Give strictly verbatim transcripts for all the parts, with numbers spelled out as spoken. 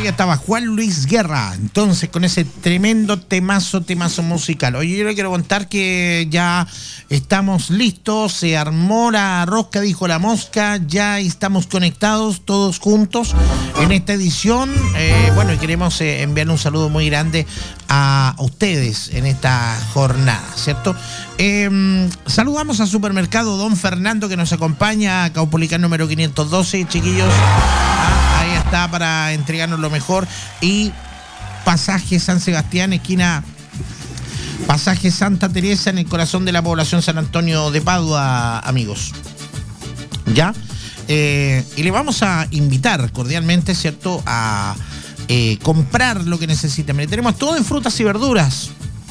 Ahí estaba Juan Luis Guerra, entonces con ese tremendo temazo, temazo musical. Oye, yo le quiero contar que ya estamos listos, se armó la rosca, dijo la mosca, ya estamos conectados todos juntos en esta edición. Eh, bueno, y queremos eh, enviarle un saludo muy grande a ustedes en esta jornada, ¿cierto? Eh, saludamos a Supermercado Don Fernando que nos acompaña, Caupolicán número quinientos doce, chiquillos. Ah, ahí está para entregarnos lo mejor. Y Pasaje San Sebastián, esquina Pasaje Santa Teresa, en el corazón de la población San Antonio de Padua, amigos. ¿Ya? Eh, y le vamos a invitar cordialmente, ¿cierto?, a eh, comprar lo que necesiten. Mire, tenemos todo en frutas y verduras.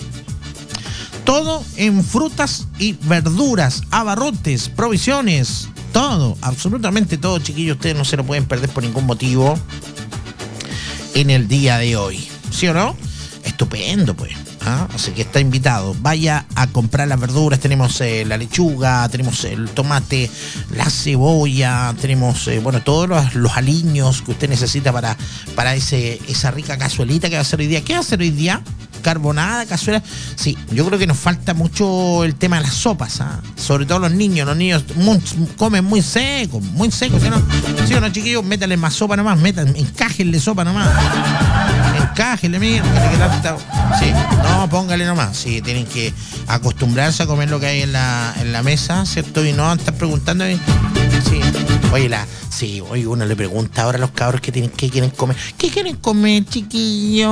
Todo en frutas y verduras, abarrotes, provisiones, todo, absolutamente todo, chiquillos. Ustedes no se lo pueden perder por ningún motivo en el día de hoy. ¿Sí o no? Estupendo, pues. ¿Ah? Así que está invitado. Vaya a comprar las verduras. Tenemos eh, la lechuga, tenemos el tomate, la cebolla, tenemos, eh, bueno, todos los, los aliños que usted necesita para, para ese, esa rica cazuelita que va a hacer hoy día. ¿Qué va a hacer hoy día? Carbonada, cazuela. Sí, yo creo que nos falta mucho el tema de las sopas, ¿ah? Sobre todo los niños. Los niños muy, comen muy seco, muy seco. ¿Sí o no? ¿Sí o no, chiquillos? Métanle más sopa nomás, metan, encájenle sopa nomás. Encájenle, mira. Sí, no, póngale nomás. Sí, tienen que acostumbrarse a comer lo que hay en la, en la mesa, ¿cierto? Y no estar preguntando. Sí. Oye, la, sí, oye, uno le pregunta ahora a los cabros que tienen, qué quieren comer. ¿Qué quieren comer, chiquillos?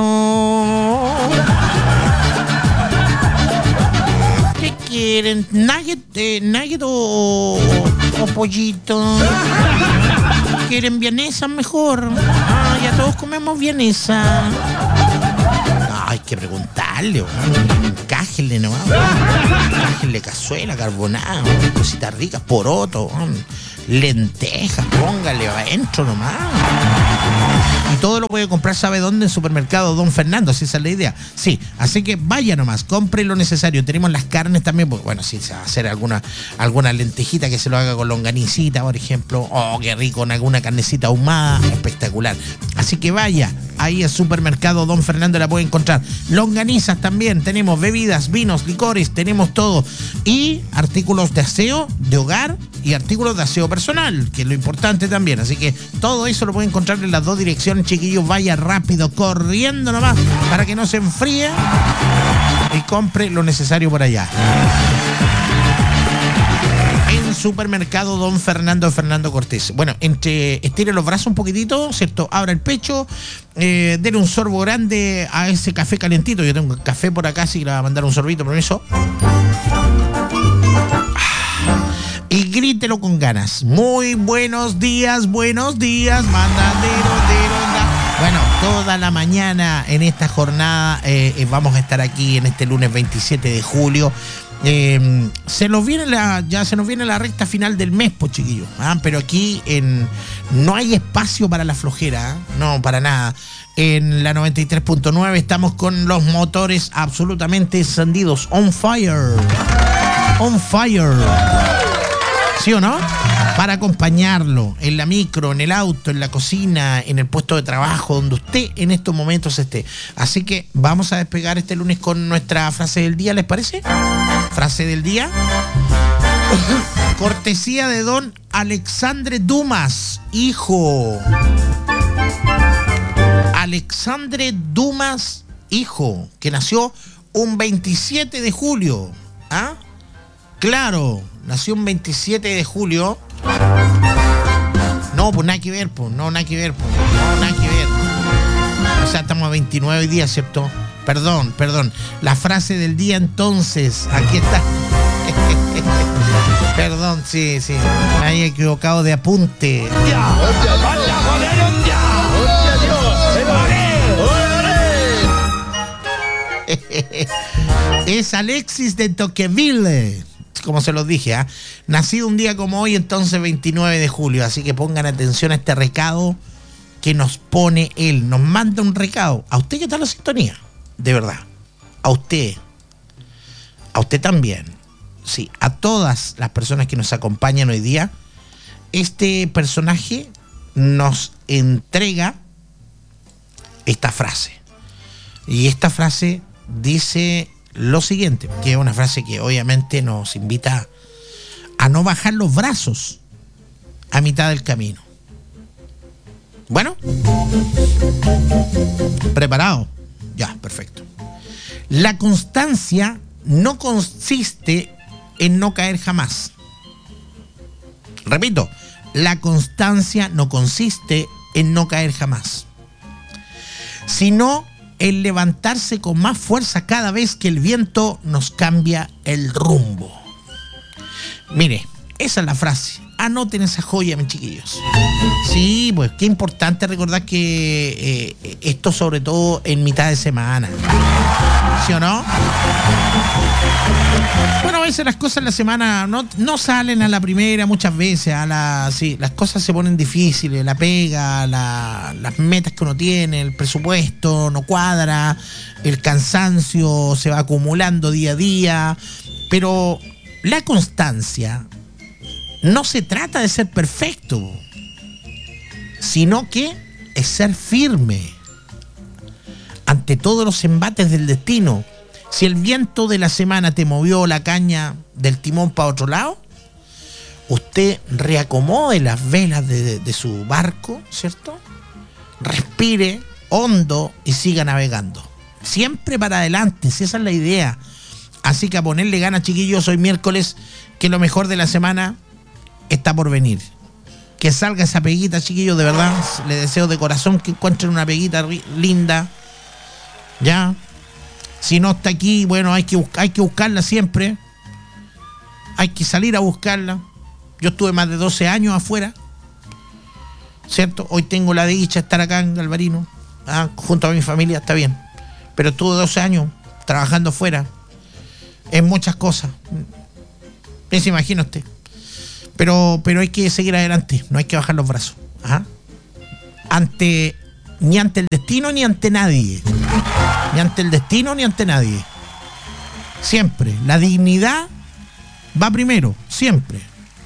¿Qué quieren? ¿Nugget, eh, nugget o, o pollito? ¿Quieren vienesa mejor? Ah, ya todos comemos vienesa. No, hay que preguntarle, encájenle nomás. Encájenle cazuela, carbonada, cositas ricas, poroto, lentejas, póngale adentro nomás. Y todo lo puede comprar, ¿sabe dónde? En Supermercado Don Fernando, si esa es la idea. Sí, así que vaya nomás, compre lo necesario. Tenemos las carnes también, porque bueno, si se va a hacer alguna, alguna lentejita que se lo haga con longanicita, por ejemplo. Oh, qué rico, con alguna carnecita ahumada, espectacular. Así que vaya, ahí es Supermercado Don Fernando, la puede encontrar. Longanizas también, tenemos bebidas, vinos, licores, tenemos todo. Y artículos de aseo, de hogar y artículos de aseo personal, que es lo importante también. Así que todo eso lo puede encontrar en las dos direcciones, chiquillos. Vaya rápido, corriendo nomás, para que no se enfríe y compre lo necesario por allá. En Supermercado Don Fernando, Fernando Cortés. Bueno, entre estire los brazos un poquitito, ¿cierto? Abra el pecho, eh, denle un sorbo grande a ese café calentito. Yo tengo café por acá, así que le voy a mandar un sorbito, permiso. Y grítelo con ganas. Muy buenos días, buenos días, mandadero de ronda. Bueno, toda la mañana en esta jornada eh, eh, vamos a estar aquí en este lunes veintisiete de julio. Eh, se nos viene la, ya se nos viene la recta final del mes, pues, chiquillos. ¿Ah? Pero aquí en, no hay espacio para la flojera, ¿eh? No, para nada. En la noventa y tres punto nueve estamos con los motores absolutamente encendidos. On fire. On fire. ¿Sí o no? Para acompañarlo en la micro, en el auto, en la cocina, en el puesto de trabajo, donde usted en estos momentos esté. Así que vamos a despegar este lunes con nuestra frase del día, ¿les parece? Frase del día. Cortesía de don Alexandre Dumas, hijo. Alexandre Dumas, hijo, que nació un veintisiete de julio. ¿Ah? Claro, nació un veintisiete de julio. No, pues nada que ver, pues, no, nada que ver, pues, no, nada que ver. O sea, estamos a veintinueve hoy día, ¿cierto? Perdón, perdón. La frase del día entonces, aquí está. Perdón, sí, sí. Me había equivocado de apunte. ¡Ya! ¡Vaya, joder, ya! Es Alexis de Tocqueville, como se los dije, ¿eh? Nacido un día como hoy, entonces veintinueve de julio. Así que pongan atención a este recado que nos pone él. Nos manda un recado. ¿A usted qué tal la sintonía? De verdad. A usted. A usted también. Sí, a todas las personas que nos acompañan hoy día. Este personaje nos entrega esta frase. Y esta frase dice lo siguiente, que es una frase que obviamente nos invita a no bajar los brazos a mitad del camino. Bueno, ¿preparado? Ya, perfecto. La constancia no consiste en no caer jamás. Repito, la constancia no consiste en no caer jamás, sino en levantarse con más fuerza cada vez que el viento nos cambia el rumbo. Mire, esa es la frase. Anoten esa joya, mis chiquillos. Sí, pues qué importante recordar que eh, esto sobre todo en mitad de semana. ¿Sí o no? Bueno, a veces las cosas en la semana no, no salen a la primera, muchas veces. A la, sí, las cosas se ponen difíciles, la pega, la, las metas que uno tiene, el presupuesto no cuadra, el cansancio se va acumulando día a día. Pero la constancia no se trata de ser perfecto, sino que es ser firme ante todos los embates del destino. Si el viento de la semana te movió la caña del timón para otro lado, usted reacomode las velas de, de, de su barco, ¿cierto? Respire hondo y siga navegando. Siempre para adelante, si esa es la idea. Así que a ponerle ganas, chiquillos, hoy miércoles, que lo mejor de la semana está por venir. Que salga esa peguita, chiquillos, de verdad. Le deseo de corazón que encuentren una peguita linda. Ya. Si no está aquí, bueno, hay que, buscar, hay que buscarla siempre. Hay que salir a buscarla. Yo estuve más de doce años afuera, ¿cierto? Hoy tengo la dicha de estar acá en Galvarino, ah, junto a mi familia, está bien. Pero estuve doce años trabajando afuera en muchas cosas. No se imagina usted. Pero, pero hay que seguir adelante, no hay que bajar los brazos. Ajá. Ante, ni ante el destino ni ante nadie. Ni ante el destino ni ante nadie. Siempre. La dignidad va primero, siempre.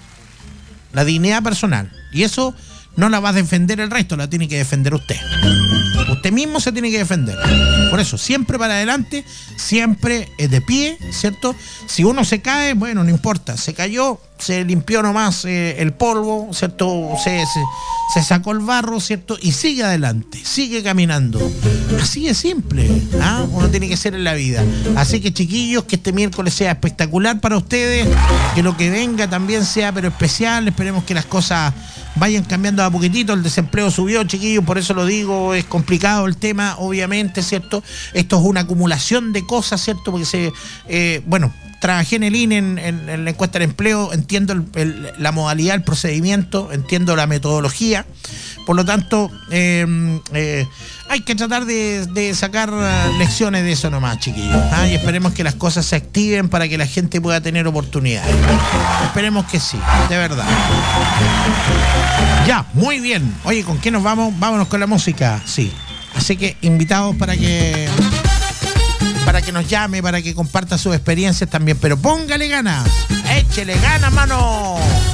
La dignidad personal. Y eso no la va a defender el resto, la tiene que defender usted. Usted mismo se tiene que defender. Por eso, siempre para adelante, siempre de pie, ¿cierto? Si uno se cae, bueno, no importa. Se cayó, se limpió nomás eh, el polvo, ¿cierto? Se, se, se sacó el barro, ¿cierto? Y sigue adelante, sigue caminando. Así de simple, ¿ah? Uno tiene que ser en la vida. Así que, chiquillos, que este miércoles sea espectacular para ustedes, que lo que venga también sea pero especial. Esperemos que las cosas vayan cambiando a poquitito. El desempleo subió, chiquillos, por eso lo digo, es complicado el tema, obviamente, ¿cierto? Esto es una acumulación de cosas, ¿cierto? Porque se, eh, bueno, trabajé en el I N E, en, en, en la encuesta del empleo, entiendo el, el, la modalidad, el procedimiento, entiendo la metodología, por lo tanto, eh, eh, hay que tratar de, de sacar lecciones de eso nomás, chiquillos, ¿ah? Y esperemos que las cosas se activen para que la gente pueda tener oportunidades. Esperemos que sí, de verdad. Ya, muy bien. Oye, ¿con qué nos vamos? Vámonos con la música, sí. Así que invitados para que para que nos llame, para que comparta sus experiencias también. Pero póngale ganas, échele ganas, mano.